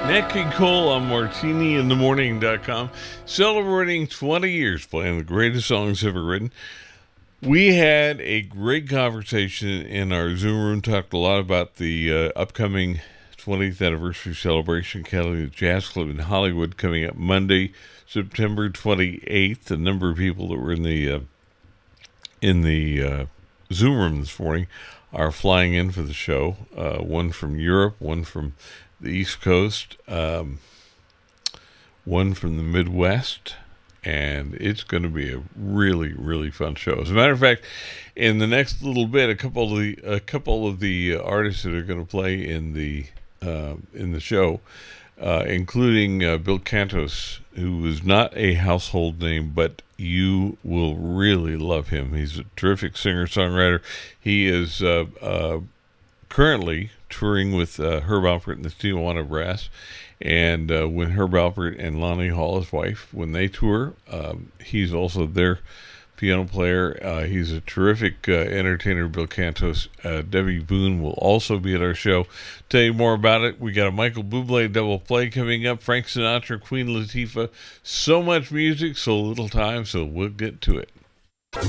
Nat King Cole on MartiniInTheMorning.com, celebrating 20 years playing the greatest songs ever written. We had a great conversation in our Zoom room, talked a lot about the upcoming 20th anniversary celebration, Kelly Jazz Club in Hollywood, coming up Monday, September 28th. A number of people that were in the Zoom room this morning are flying in for the show. One from Europe, one from the East Coast, one from the Midwest, and it's going to be a really, really fun show. As a matter of fact, in the next little bit, a couple of the artists that are going to play in the show, including Bill Cantos, who is not a household name, but you will really love him. He's a terrific singer-songwriter. He is currently touring with Herb Alpert and the Tijuana Brass, and when Herb Alpert and Lonnie Hall, his wife, when they tour, he's also their piano player. He's a terrific entertainer, Bill Cantos. Debbie Boone will also be at our show. Tell you more about it. We got a Michael Bublé double play coming up, Frank Sinatra, Queen Latifah. So much music, so little time, so we'll get to it.